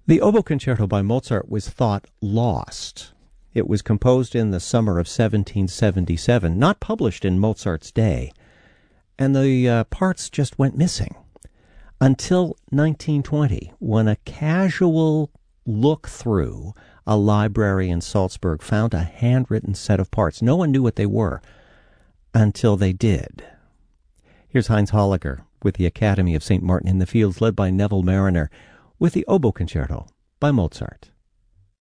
The Oboe Concerto by Mozart was thought lost. It was composed in the summer of 1777, not published in Mozart's day, and the parts just went missing. Until 1920, when a casual look through a library in Salzburg found a handwritten set of parts. No one knew what they were until they did. Here's Heinz Holliger with the Academy of St. Martin in the Fields, led by Neville Marriner, with the Oboe Concerto by Mozart.